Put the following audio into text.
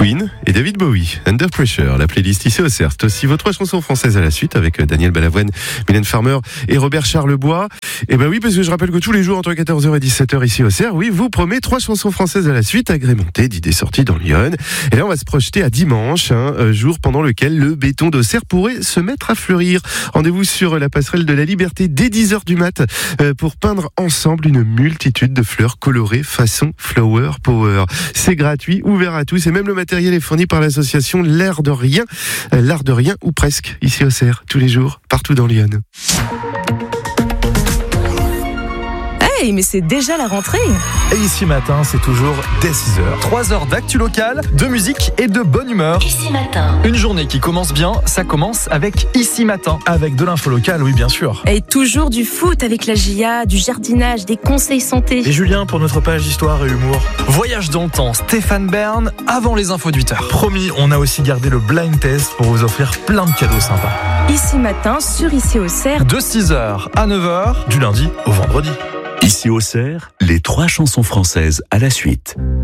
Queen et David Bowie, Under Pressure, la playlist ici au CERF. C'est aussi vos 3 chansons françaises à la suite avec Daniel Balavoine, Mylène Farmer et Robert Charlebois. Et ben oui, parce que je rappelle que tous les jours entre 14h et 17h ici au CERF, oui, vous promet 3 chansons françaises à la suite agrémentées d'idées sorties dans Lyon. Et là, on va se projeter à dimanche, jour pendant lequel le béton d'Auxerre pourrait se mettre à fleurir. Rendez-vous sur la passerelle de la Liberté dès 10h du mat pour peindre ensemble une multitude de fleurs colorées façon Flower Power. C'est gratuit, ouvert à tous et même le matériel est fourni par l'association L'Art de Rien ou presque, ici au CERF, tous les jours, partout dans Lyon. Hey, mais c'est déjà la rentrée. Et ici matin, c'est toujours dès 6h. 3 heures d'actu locale, de musique et de bonne humeur. Ici matin. Une journée qui commence bien, ça commence avec Ici matin. Avec de l'info locale, oui bien sûr. Et toujours du foot avec la GIA, du jardinage, des conseils santé. Et Julien pour notre page histoire et humour. Voyage dans le temps, Stéphane Bern, avant les infos de 8h. Promis, on a aussi gardé le blind test pour vous offrir plein de cadeaux sympas. Ici matin, sur Ici au CERF. De 6h à 9h, du lundi au vendredi. Ici au CERF, les 3 chansons françaises à la suite.